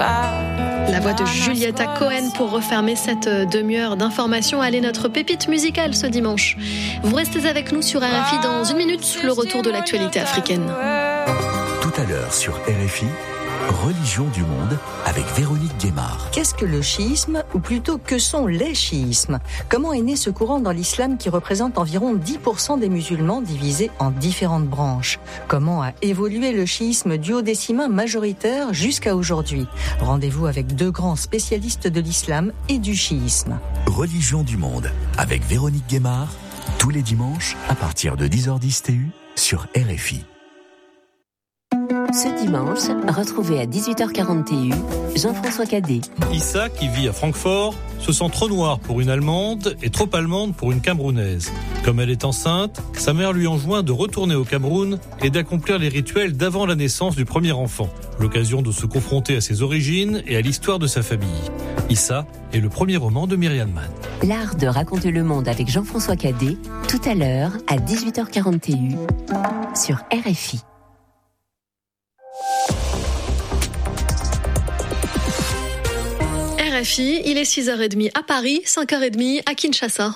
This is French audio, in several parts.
La voix de Julieta Cohen pour refermer cette demi-heure d'information. Allez, notre pépite musicale ce dimanche. Vous restez avec nous sur RFI dans une minute, le retour de l'actualité africaine. Tout à l'heure sur RFI, Religion du monde avec Véronique Guémard. Qu'est-ce que le chiisme, ou plutôt que sont les chiismes ? Comment est né ce courant dans l'islam qui représente environ 10% des musulmans divisés en différentes branches ? Comment a évolué le chiisme duodécimain majoritaire jusqu'à aujourd'hui ? Rendez-vous avec deux grands spécialistes de l'islam et du chiisme. Religion du monde avec Véronique Guémard, tous les dimanches à partir de 10h10 TU sur RFI. Ce dimanche, retrouvez à 18h40 TU Jean-François Cadet. Issa, qui vit à Francfort, se sent trop noire pour une Allemande et trop allemande pour une Camerounaise. Comme elle est enceinte, sa mère lui enjoint de retourner au Cameroun et d'accomplir les rituels d'avant la naissance du premier enfant. L'occasion de se confronter à ses origines et à l'histoire de sa famille. Issa est le premier roman de Myriam Mann. L'art de raconter le monde avec Jean-François Cadet, tout à l'heure à 18h40 TU sur RFI. RFI, il est 6h30 à Paris, 5h30 à Kinshasa.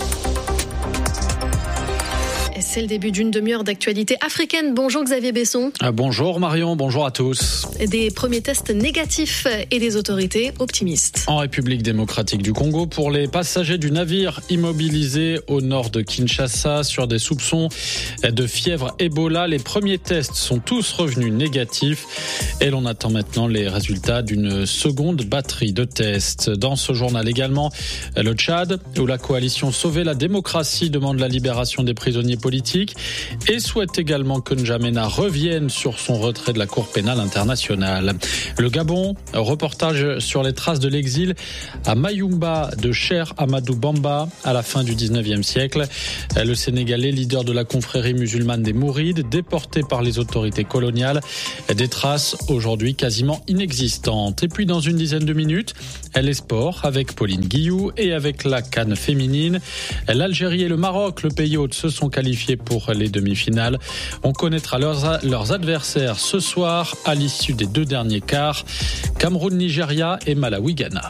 Et c'est le début d'une demi-heure d'actualité africaine. Bonjour Xavier Besson. Bonjour Marion, bonjour à tous. Des premiers tests négatifs et des autorités optimistes. En République démocratique du Congo, pour les passagers du navire immobilisé au nord de Kinshasa sur des soupçons de fièvre Ebola, les premiers tests sont tous revenus négatifs et l'on attend maintenant les résultats d'une seconde batterie de tests. Dans ce journal également, le Tchad, où la coalition Sauver la démocratie demande la libération des prisonniers politiques et souhaite également que N'Djamena revienne sur son retrait de la Cour pénale internationale. Le Gabon, reportage sur les traces de l'exil à Mayumba de Cheikh Amadou Bamba à la fin du 19e siècle. Le Sénégalais, leader de la confrérie musulmane des Mourides, déporté par les autorités coloniales. Des traces aujourd'hui quasiment inexistantes. Et puis dans une dizaine de minutes, les sports avec Pauline Guillou et avec la CAN féminine. L'Algérie et le Maroc, le pays hôte, se sont qualifiés pour les demi-finales. On connaîtra leurs adversaires ce soir à l'issue des deux derniers quarts. Cameroun-Nigeria et Malawi-Ghana.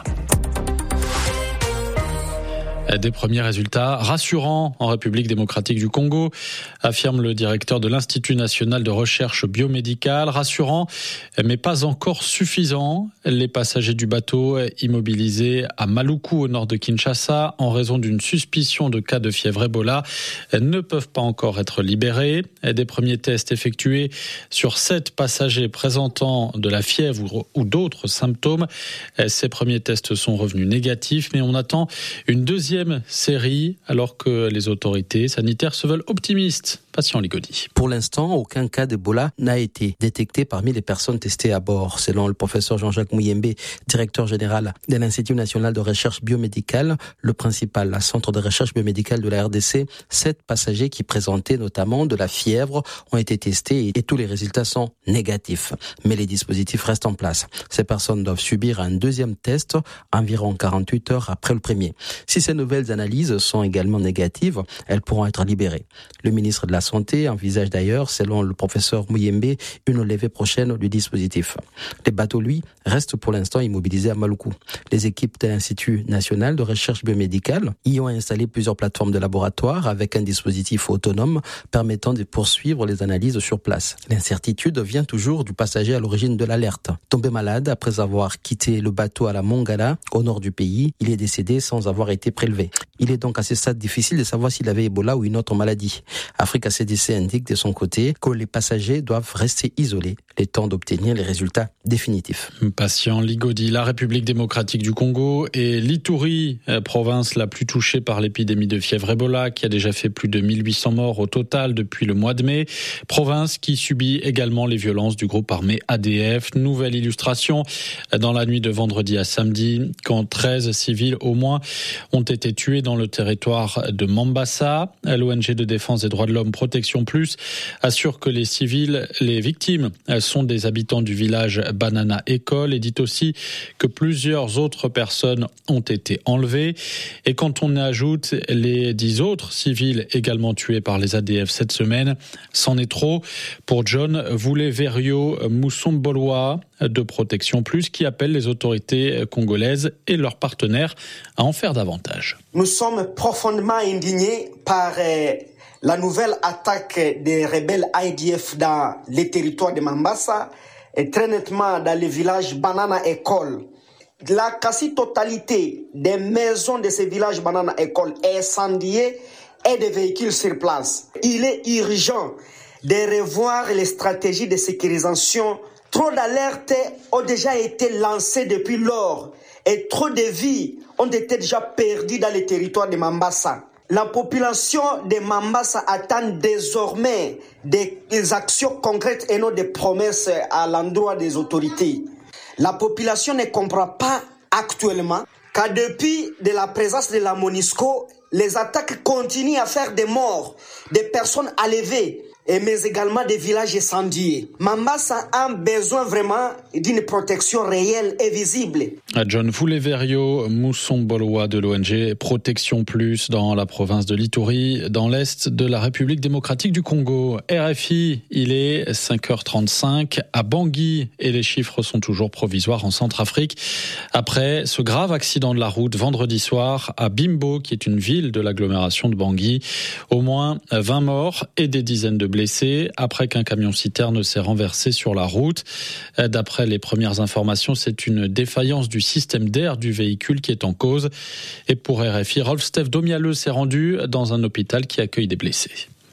Des premiers résultats rassurants en République démocratique du Congo, affirme le directeur de l'Institut national de recherche biomédicale. Rassurant, mais pas encore suffisant. Les passagers du bateau immobilisés à Maluku, au nord de Kinshasa, en raison d'une suspicion de cas de fièvre Ebola, ne peuvent pas encore être libérés. Des premiers tests effectués sur 7 passagers présentant de la fièvre ou d'autres symptômes. Ces premiers tests sont revenus négatifs, mais on attend une deuxième série, alors que les autorités sanitaires se veulent optimistes. Patient Ligodi. Pour l'instant, aucun cas d'Ebola n'a été détecté parmi les personnes testées à bord. Selon le professeur Jean-Jacques Mouyembe, directeur général de l'Institut national de recherche biomédicale, le principal centre de recherche biomédicale de la RDC, 7 passagers qui présentaient notamment de la fièvre ont été testés et tous les résultats sont négatifs. Mais les dispositifs restent en place. Ces personnes doivent subir un deuxième test environ 48 heures après le premier. Si ces nouvelles analyses sont également négatives, elles pourront être libérées. Le ministre de la Santé envisage d'ailleurs, selon le professeur Mouyembe, une levée prochaine du dispositif. Les bateaux, lui, restent pour l'instant immobilisés à Maluku. Les équipes de l'Institut national de recherche biomédicale y ont installé plusieurs plateformes de laboratoire avec un dispositif autonome permettant de poursuivre les analyses sur place. L'incertitude vient toujours du passager à l'origine de l'alerte. Tombé malade après avoir quitté le bateau à la Mongala, au nord du pays, il est décédé sans avoir été prélevé. Il est donc à ce stade difficile de savoir s'il avait Ebola ou une autre maladie. Africa CDC indique de son côté que les passagers doivent rester isolés le temps d'obtenir les résultats définitifs. Patient Ligodi, la République démocratique du Congo et l'Ituri, province la plus touchée par l'épidémie de fièvre Ebola, qui a déjà fait plus de 1800 morts au total depuis le mois de mai. Province qui subit également les violences du groupe armé ADF. Nouvelle illustration dans la nuit de vendredi à samedi, quand 13 civils au moins ont été tués dans le territoire de Mambasa. L'ONG de défense des droits de l'homme Protection Plus assure que les victimes sont des habitants du village Banana École et dit aussi que plusieurs autres personnes ont été enlevées. Et quand on ajoute les 10 autres civils également tués par les ADF cette semaine, c'en est trop pour John Voulet-Verrio Moussombolwa de Protection Plus qui appelle les autorités congolaises et leurs partenaires à en faire davantage. Nous sommes profondément indignés par la nouvelle attaque des rebelles ADF dans les territoires de Mambasa et très nettement dans le village Banana École. La quasi-totalité des maisons de ces villages Banana École est incendiée et des véhicules sur place. Il est urgent de revoir les stratégies de sécurisation. Trop d'alertes ont déjà été lancées depuis lors et trop de vies ont été déjà perdues dans les territoires de Mambasa. La population de Mambasa attend désormais des actions concrètes et non des promesses à l'endroit des autorités. La population ne comprend pas actuellement qu'à depuis de la présence de la MONUSCO, les attaques continuent à faire des morts, des personnes enlevées, mais également des villages incendiés. Mambasa a besoin vraiment d'une protection réelle et visible. John Voulet-Verrio Moussombolwa de l'ONG Protection Plus dans la province de l'Ituri, dans l'est de la République démocratique du Congo. RFI, il est 5h35 à Bangui et les chiffres sont toujours provisoires en Centrafrique. Après ce grave accident de la route vendredi soir à Bimbo, qui est une ville de l'agglomération de Bangui, au moins 20 morts et des dizaines de blessés après qu'un camion-citerne s'est renversé sur la route. D'après les premières informations, c'est une défaillance du système d'air du véhicule qui est en cause. Et pour RFI, Rolf-Steph Domialeux s'est rendu dans un hôpital qui accueille des blessés.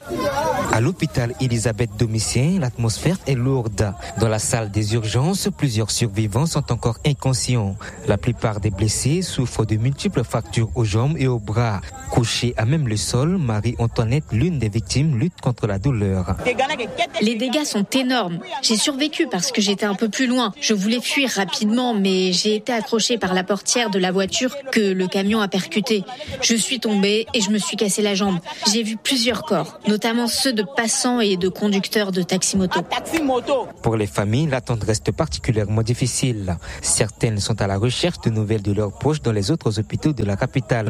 À l'hôpital Elisabeth-Domitien, l'atmosphère est lourde. Dans la salle des urgences, plusieurs survivants sont encore inconscients. La plupart des blessés souffrent de multiples fractures aux jambes et aux bras. Couchée à même le sol, Marie-Antoinette, l'une des victimes, lutte contre la douleur. Les dégâts sont énormes. J'ai survécu parce que j'étais un peu plus loin. Je voulais fuir rapidement, mais j'ai été accrochée par la portière de la voiture que le camion a percuté. Je suis tombée et je me suis cassé la jambe. J'ai vu plusieurs corps, notamment ceux de passants et de conducteurs de taxi-moto. Pour les familles, l'attente reste particulièrement difficile. Certaines sont à la recherche de nouvelles de leurs proches dans les autres hôpitaux de la capitale.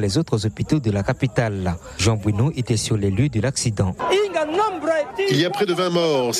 Jean Bruno était sur les lieux de l'accident. Il y a près de 20 morts.